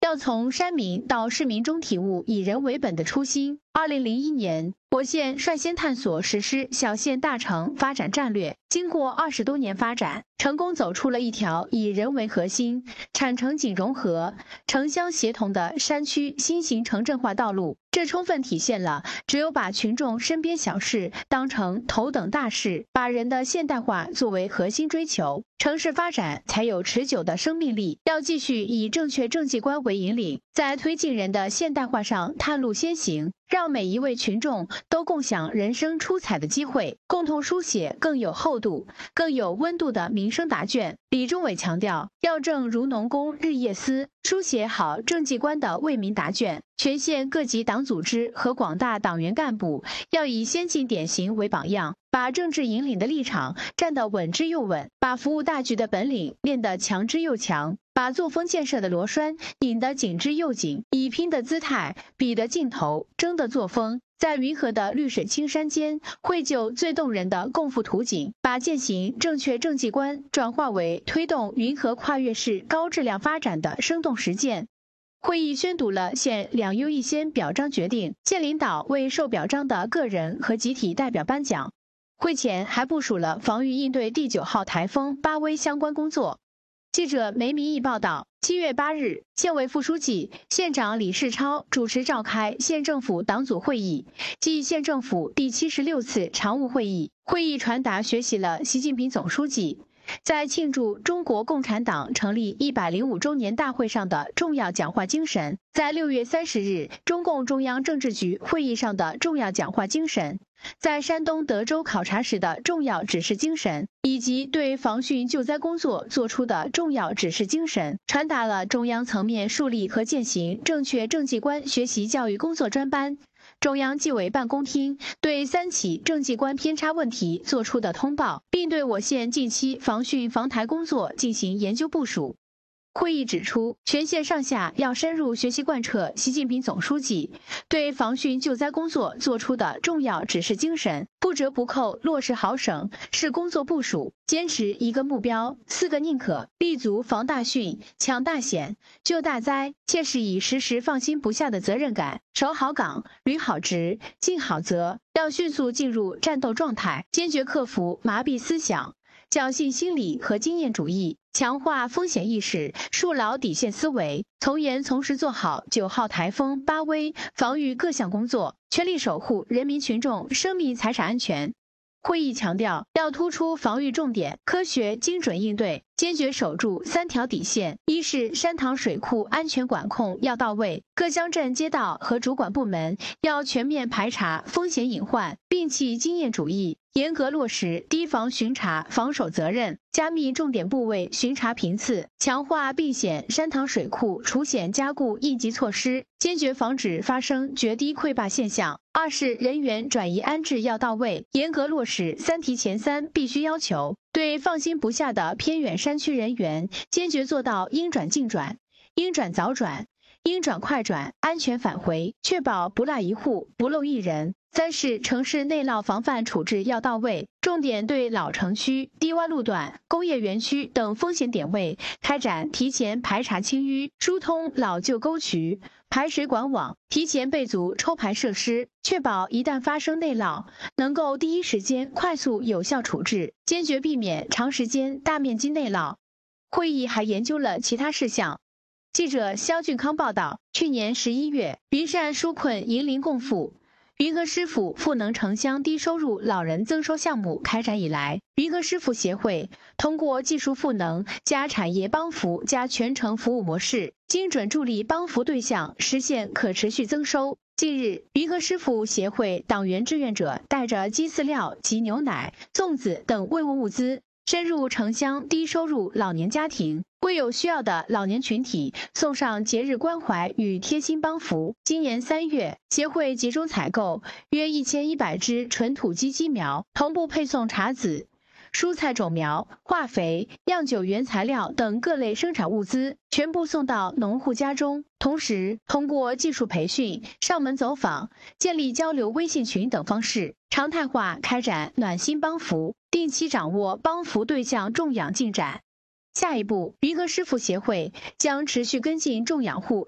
要从山民到市民中体悟以人为本的初心。2001年，我县率先探索实施小县大城发展战略，经过20多年发展，成功走出了一条以人为核心、产城景融合、城乡协同的山区新型城镇化道路。这充分体现了只有把群众身边小事当成头等大事，把人的现代化作为核心追求，城市发展才有持久的生命力。要继续以正确政绩观为引领，在推进人的现代化上探路先行，让每一位群众都共享人生出彩的机会，共同书写更有厚度、更有温度的民生答卷。李忠伟强调，要正如农工日夜思，书写好政绩观的为民答卷。全县各级党组织和广大党员干部要以先进典型为榜样，把政治引领的立场站得稳之又稳，把服务大局的本领练得强之又强，把作风建设的螺栓拧得紧之又紧，以拼的姿态、比的劲头、争的作风，在云和的绿水青山间绘就最动人的共富图景，把践行正确政绩观转化为推动云和跨越式高质量发展的生动实践。会议宣读了县2优1先表彰决定，县领导为受表彰的个人和集体代表颁奖。会前还部署了防御应对第9号台风巴威相关工作。记者梅明义报道，7月8日，县委副书记、县长李世超主持召开县政府党组会议暨县政府第76次常务会议。会议传达学习了习近平总书记在庆祝中国共产党成立105周年大会上的重要讲话精神，在6月30日中共中央政治局会议上的重要讲话精神，在山东德州考察时的重要指示精神，以及对防汛救灾工作作出的重要指示精神，传达了中央层面树立和践行正确政绩观学习教育工作专班、中央纪委办公厅对3起政绩观偏差问题作出的通报，并对我县近期防汛防台工作进行研究部署。会议指出，全县上下要深入学习贯彻习近平总书记对防汛救灾工作作出的重要指示精神，不折不扣落实好省市工作部署，坚持1个目标、4个宁可，立足防大汛、抢大险、救大灾，切实以时时放心不下的责任感，守好岗、履好职、尽好责。要迅速进入战斗状态，坚决克服麻痹思想、侥幸心理和经验主义，强化风险意识，树牢底线思维，从严从实做好9号台风巴威防御各项工作，全力守护人民群众生命财产安全。会议强调，要突出防御重点，科学精准应对，坚决守住3条底线：一是山塘水库安全管控要到位，各乡镇街道和主管部门要全面排查风险隐患，摒弃经验主义，严格落实堤防巡查防守责任，加密重点部位巡查频次，强化避险山塘水库除险加固应急措施，坚决防止发生决堤溃坝现象。二是人员转移安置要到位，严格落实3提前3必须要求，对放心不下的偏远山区人员，坚决做到应转尽转、应转早转、应转快转，安全返回，确保不落一户、不漏一人。三是城市内涝防范处置要到位，重点对老城区、低洼路段、工业园区等风险点位开展提前排查清淤，疏通老旧沟渠、排水管网，提前备足抽排设施，确保一旦发生内涝，能够第一时间快速有效处置，坚决避免长时间大面积内涝。会议还研究了其他事项。记者肖俊康报道，去年11月，云善纾困银龄共富云和师傅赋能城乡低收入老人增收项目开展以来，云和师傅协会通过技术赋能加产业帮扶加全程服务模式，精准助力帮扶对象实现可持续增收。近日，云和师傅协会党员志愿者带着鸡饲料及牛奶、粽子等慰问物资，深入城乡低收入老年家庭，为有需要的老年群体送上节日关怀与贴心帮扶。今年3月，协会集中采购约1100只纯土鸡鸡苗，同步配送茶籽、蔬菜种苗、化肥、酿酒原材料等各类生产物资，全部送到农户家中。同时，通过技术培训、上门走访、建立交流微信群等方式，常态化开展暖心帮扶，定期掌握帮扶对象种养进展。下一步，云和师傅协会将持续跟进种养户